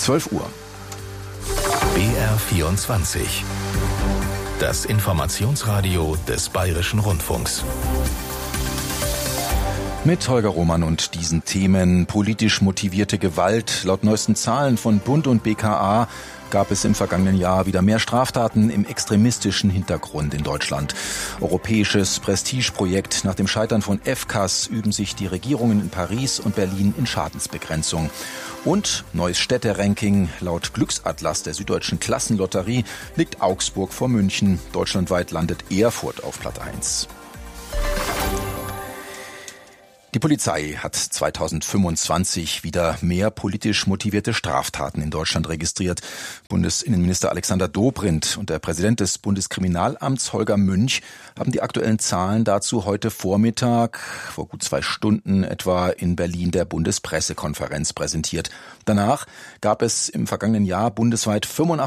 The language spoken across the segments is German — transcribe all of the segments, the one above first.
12 Uhr. BR24. Das Informationsradio des Bayerischen Rundfunks. Mit Holger Roman und diesen Themen: politisch motivierte Gewalt. Laut neuesten Zahlen von Bund und BKA gab es im vergangenen Jahr wieder mehr Straftaten im extremistischen Hintergrund in Deutschland. Europäisches Prestigeprojekt. Nach dem Scheitern von FCAS üben sich die Regierungen in Paris und Berlin in Schadensbegrenzung. Und neues Städteranking. Laut Glücksatlas der Süddeutschen Klassenlotterie liegt Augsburg vor München. Deutschlandweit landet Erfurt auf Platz 1. Die Polizei hat 2025 wieder mehr politisch motivierte Straftaten in Deutschland registriert. Bundesinnenminister Alexander Dobrindt und der Präsident des Bundeskriminalamts Holger Münch haben die aktuellen Zahlen dazu heute Vormittag, vor gut 2 Stunden etwa, in Berlin der Bundespressekonferenz präsentiert. Danach gab es im vergangenen Jahr bundesweit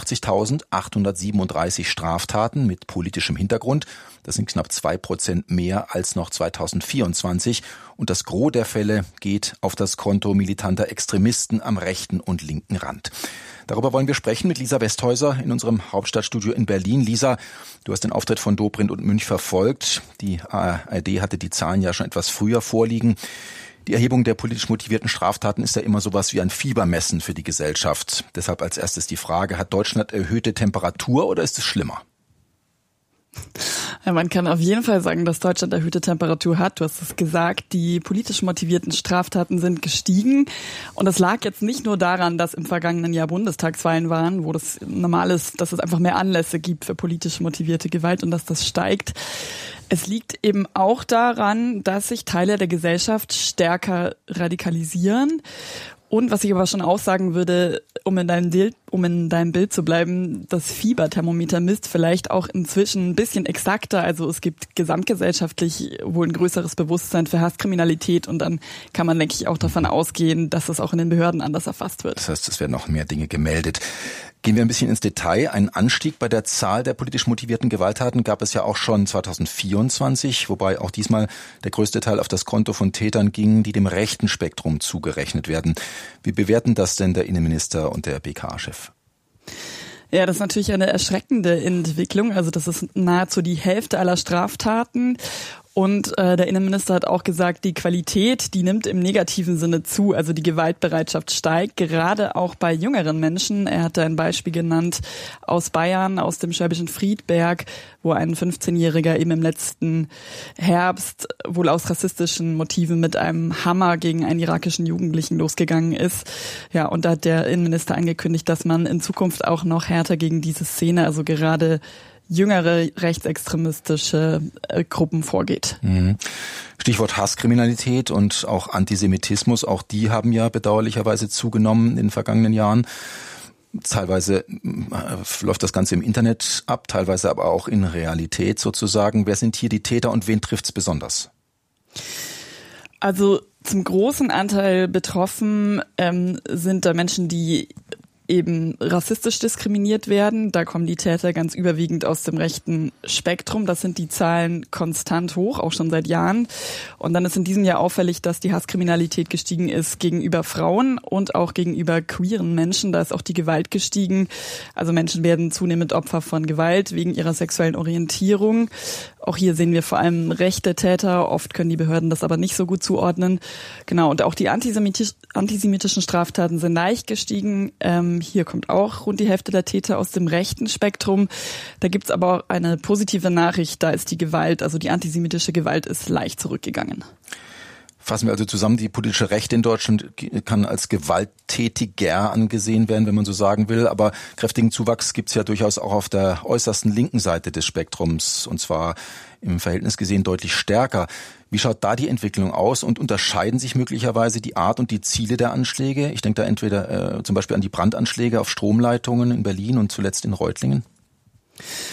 85.837 Straftaten mit politischem Hintergrund. Das sind knapp 2% mehr als noch 2024. Und das Gros der Fälle geht auf das Konto militanter Extremisten am rechten und linken Rand. Darüber wollen wir sprechen mit Lisa Westhäuser in unserem Hauptstadtstudio in Berlin. Lisa, du hast den Auftritt von Dobrindt und Münch verfolgt. Die ARD hatte die Zahlen ja schon etwas früher vorliegen. Die Erhebung der politisch motivierten Straftaten ist ja immer sowas wie ein Fiebermessen für die Gesellschaft. Deshalb als erstes die Frage: Hat Deutschland erhöhte Temperatur oder ist es schlimmer? Ja, man kann auf jeden Fall sagen, dass Deutschland erhöhte Temperatur hat. Du hast es gesagt, die politisch motivierten Straftaten sind gestiegen. Und das lag jetzt nicht nur daran, dass im vergangenen Jahr Bundestagswahlen waren, wo das normal ist, dass es einfach mehr Anlässe gibt für politisch motivierte Gewalt und dass das steigt. Es liegt eben auch daran, dass sich Teile der Gesellschaft stärker radikalisieren. Und was ich aber schon aussagen würde, um in deinem Bild zu bleiben, das Fieberthermometer misst vielleicht auch inzwischen ein bisschen exakter. Also es gibt gesamtgesellschaftlich wohl ein größeres Bewusstsein für Hasskriminalität und dann kann man, denke ich, auch davon ausgehen, dass es auch in den Behörden anders erfasst wird. Das heißt, es werden noch mehr Dinge gemeldet. Gehen wir ein bisschen ins Detail. Einen Anstieg bei der Zahl der politisch motivierten Gewalttaten gab es ja auch schon 2024, wobei auch diesmal der größte Teil auf das Konto von Tätern ging, die dem rechten Spektrum zugerechnet werden. Wie bewerten das denn der Innenminister und der BKA-Chef? Ja, das ist natürlich eine erschreckende Entwicklung. Also das ist nahezu die Hälfte aller Straftaten. Und der Innenminister hat auch gesagt, die Qualität, die nimmt im negativen Sinne zu. Also die Gewaltbereitschaft steigt, gerade auch bei jüngeren Menschen. Er hat da ein Beispiel genannt aus Bayern, aus dem Schwäbischen Friedberg, wo ein 15-Jähriger eben im letzten Herbst wohl aus rassistischen Motiven mit einem Hammer gegen einen irakischen Jugendlichen losgegangen ist. Ja, und da hat der Innenminister angekündigt, dass man in Zukunft auch noch härter gegen diese Szene, also gerade jüngere rechtsextremistische Gruppen vorgeht. Stichwort Hasskriminalität und auch Antisemitismus, auch die haben ja bedauerlicherweise zugenommen in den vergangenen Jahren. Teilweise läuft das Ganze im Internet ab, teilweise aber auch in Realität sozusagen. Wer sind hier die Täter und wen trifft's besonders? Also zum großen Anteil betroffen sind da Menschen, die eben rassistisch diskriminiert werden. Da kommen die Täter ganz überwiegend aus dem rechten Spektrum. Das sind die Zahlen konstant hoch, auch schon seit Jahren. Und dann ist in diesem Jahr auffällig, dass die Hasskriminalität gestiegen ist gegenüber Frauen und auch gegenüber queeren Menschen. Da ist auch die Gewalt gestiegen. Also Menschen werden zunehmend Opfer von Gewalt wegen ihrer sexuellen Orientierung. Auch hier sehen wir vor allem rechte Täter. Oft können die Behörden das aber nicht so gut zuordnen. Genau, und auch die antisemitischen Straftaten sind leicht gestiegen. Hier kommt auch rund die Hälfte der Täter aus dem rechten Spektrum. Da gibt's aber auch eine positive Nachricht. Da ist die Gewalt, also die antisemitische Gewalt, ist leicht zurückgegangen. Fassen wir also zusammen, die politische Rechte in Deutschland kann als gewalttätiger angesehen werden, wenn man so sagen will. Aber kräftigen Zuwachs gibt's ja durchaus auch auf der äußersten linken Seite des Spektrums, und zwar im Verhältnis gesehen deutlich stärker. Wie schaut da die Entwicklung aus und unterscheiden sich möglicherweise die Art und die Ziele der Anschläge? Ich denke da entweder zum Beispiel an die Brandanschläge auf Stromleitungen in Berlin und zuletzt in Reutlingen.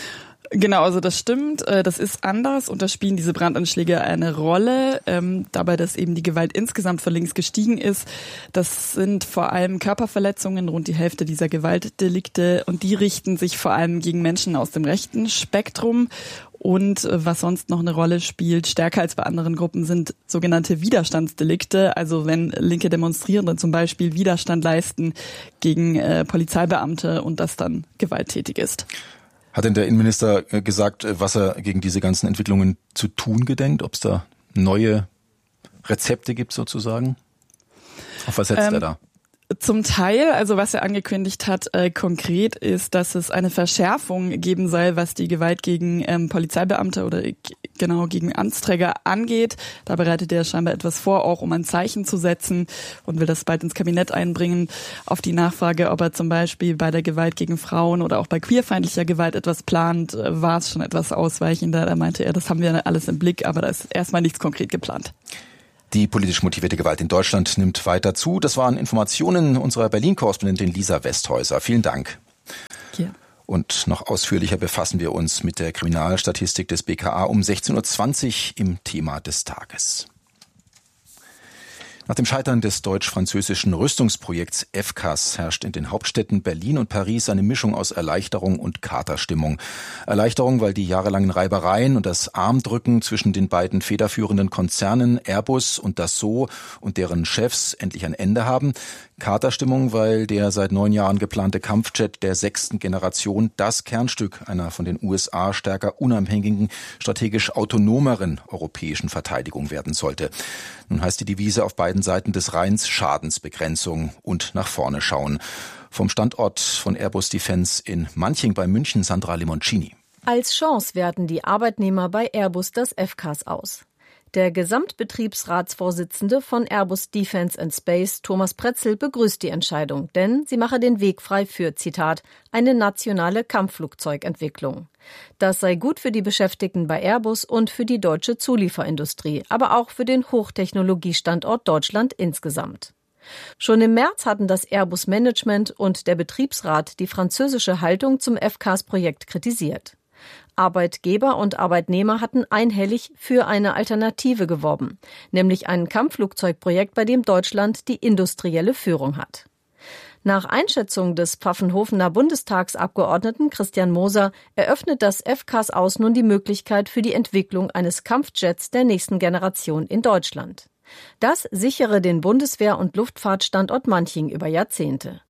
Genau, also das stimmt. Das ist anders und da spielen diese Brandanschläge eine Rolle. Dabei, dass eben die Gewalt insgesamt von links gestiegen ist. Das sind vor allem Körperverletzungen, rund die Hälfte dieser Gewaltdelikte. Und die richten sich vor allem gegen Menschen aus dem rechten Spektrum. Und was sonst noch eine Rolle spielt, stärker als bei anderen Gruppen, sind sogenannte Widerstandsdelikte. Also wenn linke Demonstrierende zum Beispiel Widerstand leisten gegen Polizeibeamte und das dann gewalttätig ist. Hat denn der Innenminister gesagt, was er gegen diese ganzen Entwicklungen zu tun gedenkt? Ob es da neue Rezepte gibt sozusagen? Auf was setzt er da? Zum Teil, also was er angekündigt hat konkret ist, dass es eine Verschärfung geben soll, was die Gewalt gegen Polizeibeamte oder genau gegen Amtsträger angeht. Da bereitet er scheinbar etwas vor, auch um ein Zeichen zu setzen und will das bald ins Kabinett einbringen. Auf die Nachfrage, ob er zum Beispiel bei der Gewalt gegen Frauen oder auch bei queerfeindlicher Gewalt etwas plant, war es schon etwas ausweichender. Da meinte er, das haben wir alles im Blick, aber da ist erstmal nichts konkret geplant. Die politisch motivierte Gewalt in Deutschland nimmt weiter zu. Das waren Informationen unserer Berlin-Korrespondentin Lisa Westhäuser. Vielen Dank. Ja. Und noch ausführlicher befassen wir uns mit der Kriminalstatistik des BKA um 16.20 Uhr im Thema des Tages. Nach dem Scheitern des deutsch-französischen Rüstungsprojekts FCAS herrscht in den Hauptstädten Berlin und Paris eine Mischung aus Erleichterung und Katerstimmung. Erleichterung, weil die jahrelangen Reibereien und das Armdrücken zwischen den beiden federführenden Konzernen Airbus und Dassault und deren Chefs endlich ein Ende haben. Katerstimmung, weil der seit 9 Jahren geplante Kampfjet der 6. Generation das Kernstück einer von den USA stärker unabhängigen, strategisch autonomeren europäischen Verteidigung werden sollte. Nun heißt die Devise auf beiden Seiten des Rheins Schadensbegrenzung und nach vorne schauen. Vom Standort von Airbus Defence in Manching bei München, Sandra Limoncini. Als Chance werten die Arbeitnehmer bei Airbus das FCAS aus. Der Gesamtbetriebsratsvorsitzende von Airbus Defence and Space, Thomas Pretzel, begrüßt die Entscheidung, denn sie mache den Weg frei für, Zitat, eine nationale Kampfflugzeugentwicklung. Das sei gut für die Beschäftigten bei Airbus und für die deutsche Zulieferindustrie, aber auch für den Hochtechnologiestandort Deutschland insgesamt. Schon im März hatten das Airbus-Management und der Betriebsrat die französische Haltung zum FCAS-Projekt kritisiert. Arbeitgeber und Arbeitnehmer hatten einhellig für eine Alternative geworben, nämlich ein Kampfflugzeugprojekt, bei dem Deutschland die industrielle Führung hat. Nach Einschätzung des Pfaffenhofener Bundestagsabgeordneten Christian Moser eröffnet das FCAS aus nun die Möglichkeit für die Entwicklung eines Kampfjets der nächsten Generation in Deutschland. Das sichere den Bundeswehr- und Luftfahrtstandort Manching über Jahrzehnte.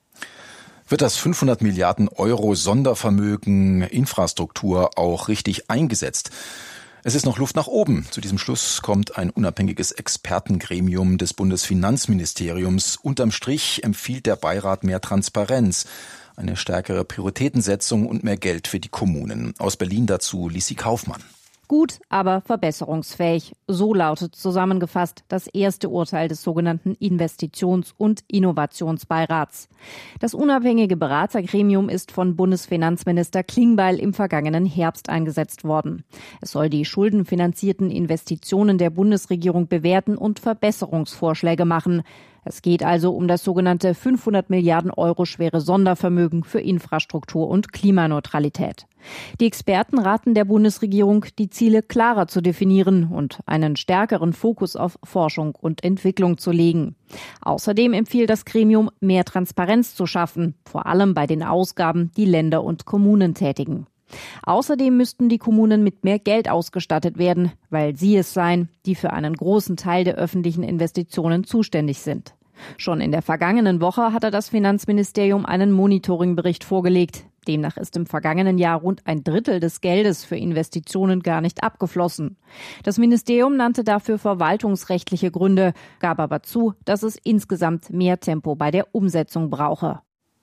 Wird das 500 Milliarden Euro Sondervermögen Infrastruktur auch richtig eingesetzt? Es ist noch Luft nach oben. Zu diesem Schluss kommt ein unabhängiges Expertengremium des Bundesfinanzministeriums. Unterm Strich empfiehlt der Beirat mehr Transparenz, eine stärkere Prioritätensetzung und mehr Geld für die Kommunen. Aus Berlin dazu Lissi Kaufmann. Gut, aber verbesserungsfähig. So lautet zusammengefasst das erste Urteil des sogenannten Investitions- und Innovationsbeirats. Das unabhängige Beratergremium ist von Bundesfinanzminister Klingbeil im vergangenen Herbst eingesetzt worden. Es soll die schuldenfinanzierten Investitionen der Bundesregierung bewerten und Verbesserungsvorschläge machen. Es geht also um das sogenannte 500 Milliarden Euro schwere Sondervermögen für Infrastruktur und Klimaneutralität. Die Experten raten der Bundesregierung, die Ziele klarer zu definieren und einen stärkeren Fokus auf Forschung und Entwicklung zu legen. Außerdem empfiehlt das Gremium, mehr Transparenz zu schaffen, vor allem bei den Ausgaben, die Länder und Kommunen tätigen. Außerdem müssten die Kommunen mit mehr Geld ausgestattet werden, weil sie es seien, die für einen großen Teil der öffentlichen Investitionen zuständig sind. Schon in der vergangenen Woche hatte das Finanzministerium einen Monitoringbericht vorgelegt. Demnach ist im vergangenen Jahr rund 1/3 des Geldes für Investitionen gar nicht abgeflossen. Das Ministerium nannte dafür verwaltungsrechtliche Gründe, gab aber zu, dass es insgesamt mehr Tempo bei der Umsetzung brauche.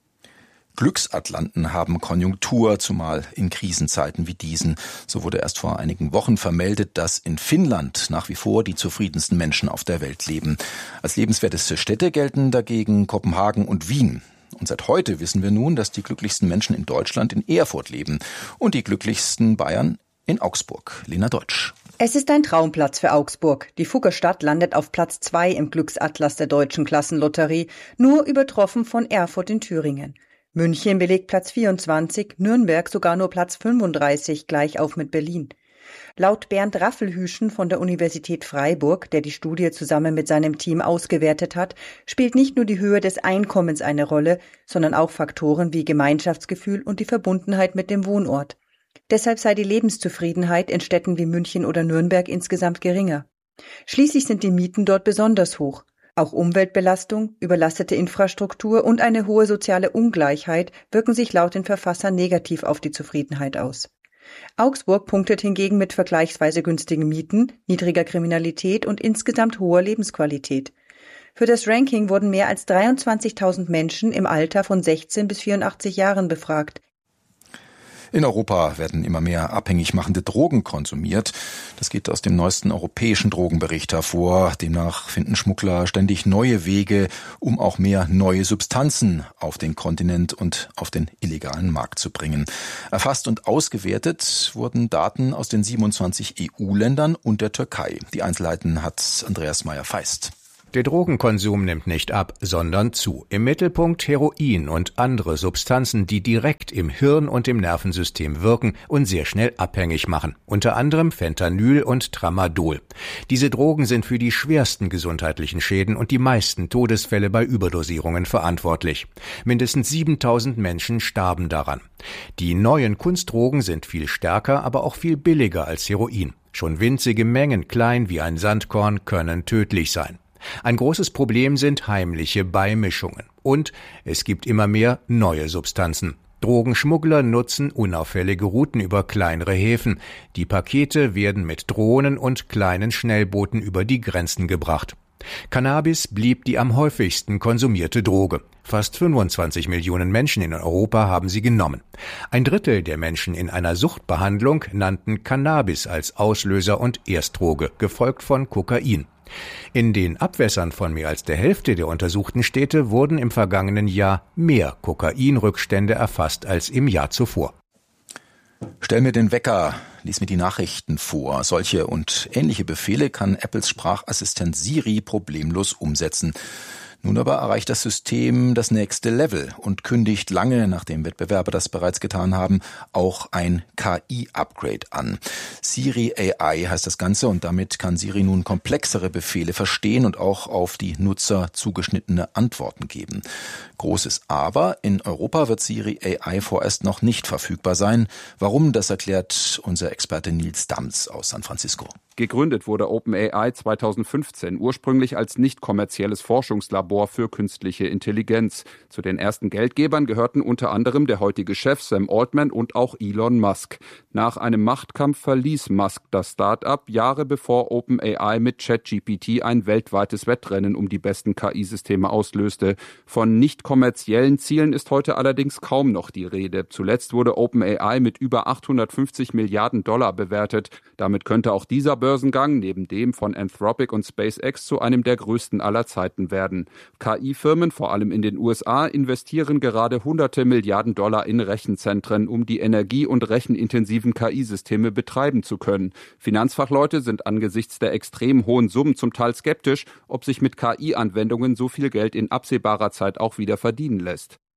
Glücksatlanten haben Konjunktur, zumal in Krisenzeiten wie diesen. So wurde erst vor einigen Wochen vermeldet, dass in Finnland nach wie vor die zufriedensten Menschen auf der Welt leben. Als lebenswerteste Städte gelten dagegen Kopenhagen und Wien. Und seit heute wissen wir nun, dass die glücklichsten Menschen in Deutschland in Erfurt leben und die glücklichsten Bayern in Augsburg. Lena Deutsch. Es ist ein Traumplatz für Augsburg. Die Fuggerstadt landet auf Platz 2 im Glücksatlas der Deutschen Klassenlotterie, nur übertroffen von Erfurt in Thüringen. München belegt Platz 24, Nürnberg sogar nur Platz 35, gleich auf mit Berlin. Laut Bernd Raffelhüschen von der Universität Freiburg, der die Studie zusammen mit seinem Team ausgewertet hat, spielt nicht nur die Höhe des Einkommens eine Rolle, sondern auch Faktoren wie Gemeinschaftsgefühl und die Verbundenheit mit dem Wohnort. Deshalb sei die Lebenszufriedenheit in Städten wie München oder Nürnberg insgesamt geringer. Schließlich sind die Mieten dort besonders hoch. Auch Umweltbelastung, überlastete Infrastruktur und eine hohe soziale Ungleichheit wirken sich laut den Verfassern negativ auf die Zufriedenheit aus. Augsburg punktet hingegen mit vergleichsweise günstigen Mieten, niedriger Kriminalität und insgesamt hoher Lebensqualität. Für das Ranking wurden mehr als 23.000 Menschen im Alter von 16 bis 84 Jahren befragt. In Europa werden immer mehr abhängig machende Drogen konsumiert. Das geht aus dem neuesten europäischen Drogenbericht hervor. Demnach finden Schmuggler ständig neue Wege, um auch mehr neue Substanzen auf den Kontinent und auf den illegalen Markt zu bringen. Erfasst und ausgewertet wurden Daten aus den 27 EU-Ländern und der Türkei. Die Einzelheiten hat Andreas Meyer-Feist. Der Drogenkonsum nimmt nicht ab, sondern zu. Im Mittelpunkt Heroin und andere Substanzen, die direkt im Hirn und im Nervensystem wirken und sehr schnell abhängig machen. Unter anderem Fentanyl und Tramadol. Diese Drogen sind für die schwersten gesundheitlichen Schäden und die meisten Todesfälle bei Überdosierungen verantwortlich. Mindestens 7.000 Menschen starben daran. Die neuen Kunstdrogen sind viel stärker, aber auch viel billiger als Heroin. Schon winzige Mengen, klein wie ein Sandkorn, können tödlich sein. Ein großes Problem sind heimliche Beimischungen. Und es gibt immer mehr neue Substanzen. Drogenschmuggler nutzen unauffällige Routen über kleinere Häfen. Die Pakete werden mit Drohnen und kleinen Schnellbooten über die Grenzen gebracht. Cannabis blieb die am häufigsten konsumierte Droge. Fast 25 Millionen Menschen in Europa haben sie genommen. 1/3 der Menschen in einer Suchtbehandlung nannten Cannabis als Auslöser und Erstdroge, gefolgt von Kokain. In den Abwässern von mehr als der Hälfte der untersuchten Städte wurden im vergangenen Jahr mehr Kokainrückstände erfasst als im Jahr zuvor. Stell mir den Wecker, lies mir die Nachrichten vor. Solche und ähnliche Befehle kann Apples Sprachassistent Siri problemlos umsetzen. Nun aber erreicht das System das nächste Level und kündigt lange, nachdem Wettbewerber das bereits getan haben, auch ein KI-Upgrade an. Siri AI heißt das Ganze und damit kann Siri nun komplexere Befehle verstehen und auch auf die Nutzer zugeschnittene Antworten geben. Großes Aber, in Europa wird Siri AI vorerst noch nicht verfügbar sein. Warum, das erklärt unser Experte Nils Dams aus San Francisco. Gegründet wurde OpenAI 2015, ursprünglich als nicht kommerzielles Forschungslabor für künstliche Intelligenz. Zu den ersten Geldgebern gehörten unter anderem der heutige Chef Sam Altman und auch Elon Musk. Nach einem Machtkampf verließ Musk das Start-up, Jahre bevor OpenAI mit ChatGPT ein weltweites Wettrennen um die besten KI-Systeme auslöste. Von nicht kommerziellen Zielen ist heute allerdings kaum noch die Rede. Zuletzt wurde OpenAI mit über 850 Milliarden $ bewertet. Damit könnte auch dieser Börsengang neben dem von Anthropic und SpaceX zu einem der größten aller Zeiten werden. KI-Firmen, vor allem in den USA, investieren gerade hunderte Milliarden $ in Rechenzentren, um die energie- und rechenintensiven KI-Systeme betreiben zu können. Finanzfachleute sind angesichts der extrem hohen Summen zum Teil skeptisch, ob sich mit KI-Anwendungen so viel Geld in absehbarer Zeit auch wieder verdienen lässt.